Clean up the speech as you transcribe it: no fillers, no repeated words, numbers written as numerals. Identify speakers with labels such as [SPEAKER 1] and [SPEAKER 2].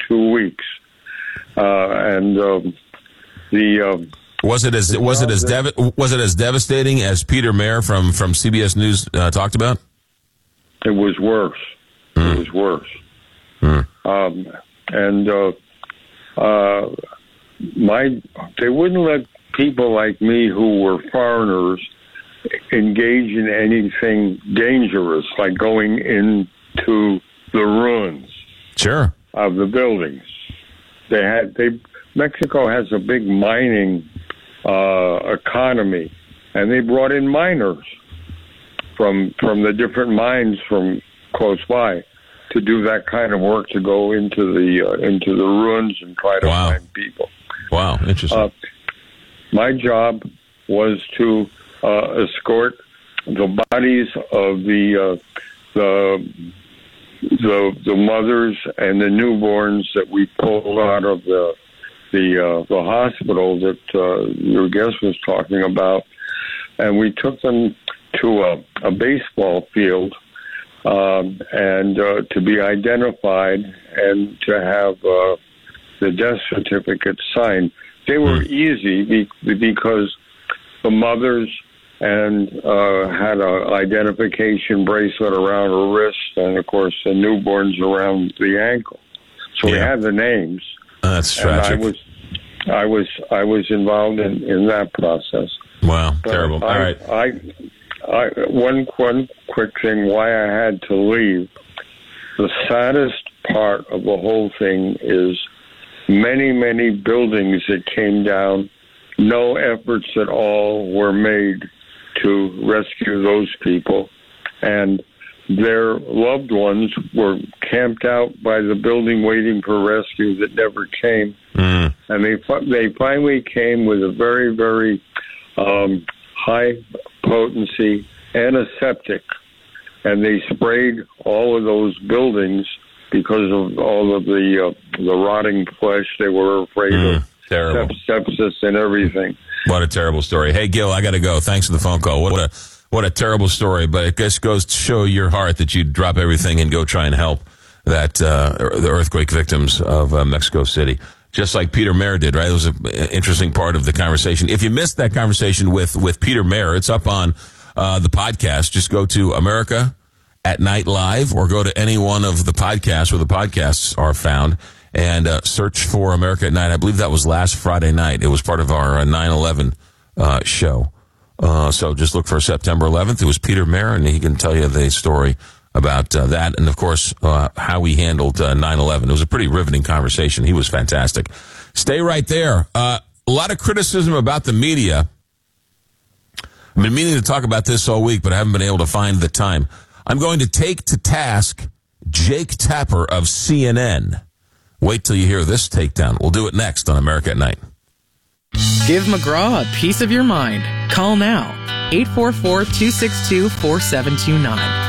[SPEAKER 1] 2 weeks.
[SPEAKER 2] Was it as devastating as Peter Mayer from CBS News talked about?
[SPEAKER 1] It was worse. It was worse. They wouldn't let people like me who were foreigners engage in anything dangerous, like going into the ruins of the buildings. Mexico has a big mining economy, and they brought in miners from the different mines from close by to do that kind of work, to go into the ruins and try to find people.
[SPEAKER 2] Wow, interesting.
[SPEAKER 1] My job was to escort the bodies of the mothers and the newborns that we pulled out of the hospital that your guest was talking about, and we took them to a baseball field and to be identified and to have the death certificate signed. They were easy because the mothers had an identification bracelet around her wrist, and of course the newborns around the ankle. So we had the names.
[SPEAKER 2] That's tragic.
[SPEAKER 1] I was involved in that process.
[SPEAKER 2] Wow, terrible. All right.
[SPEAKER 1] One quick thing why I had to leave. The saddest part of the whole thing is many, many buildings that came down. No efforts at all were made to rescue those people, and their loved ones were camped out by the building waiting for rescue that never came. And they finally came with a very, very high potency antiseptic, and they sprayed all of those buildings because of all of the rotting flesh. They were afraid of sepsis and everything.
[SPEAKER 2] What a terrible story. Hey, Gil, I got to go. Thanks for the phone call. What a terrible story, but it just goes to show your heart that you drop everything and go try and help the earthquake victims of Mexico City, just like Peter Mayer did, right? It was an interesting part of the conversation. If you missed that conversation with Peter Mayer, it's up on the podcast. Just go to America at Night Live, or go to any one of the podcasts where the podcasts are found, and search for America at Night. I believe that was last Friday night. It was part of our 9/11 show. So just look for September 11th. It was Peter Mayer, and he can tell you the story about that, and of course how he handled 9/11. It was a pretty riveting conversation. He was fantastic. Stay right there. A lot of criticism about the media. I've been meaning to talk about this all week, but I haven't been able to find the time. I'm going to take to task Jake Tapper of CNN. Wait till you hear this takedown. We'll do it next on America at Night.
[SPEAKER 3] Give McGraw a piece of your mind. Call now. 844-262-4729.